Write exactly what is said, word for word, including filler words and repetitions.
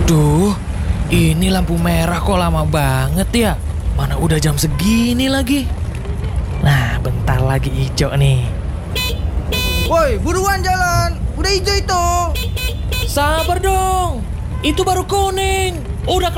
Duh, ini lampu merah kok lama banget ya. Mana udah jam segini lagi. Nah, bentar lagi hijau nih. Woi, buruan jalan. Udah hijau itu. Sabar dong. Itu baru kuning. Udah